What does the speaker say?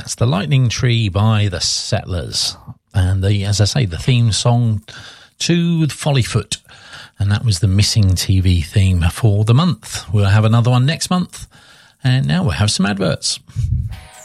That's The Lightning Tree by The Settlers. And as I say, the theme song to Follyfoot. And that was the Missing TV theme for the month. We'll have another one next month. And now we'll have some adverts.